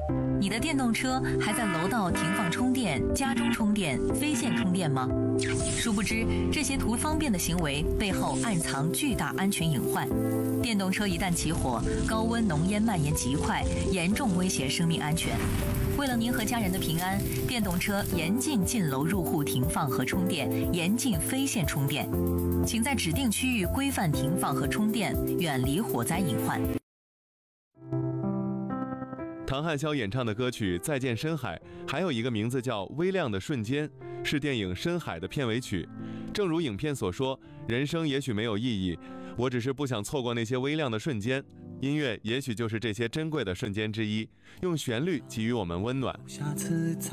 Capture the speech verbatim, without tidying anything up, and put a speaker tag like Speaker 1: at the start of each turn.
Speaker 1: 你的电动车还在楼道停放充电、家中充电、非线充电吗？殊不知，这些图方便的行为背后暗藏巨大安全隐患。电动车一旦起火，高温浓烟蔓延极快，严重威胁生命安全。为了您和家人的平安，电动车严禁进楼入户停放和充电，严禁非线充电。请在指定区域规范停放和充电，远离火灾隐患。
Speaker 2: 唐汉霄演唱的歌曲《再见深海》还有一个名字叫《微亮的瞬间》，是电影《深海》的片尾曲。正如影片所说，人生也许没有意义，我只是不想错过那些微亮的瞬间。音乐也许就是这些珍贵的瞬间之一，用旋律给予我们温暖。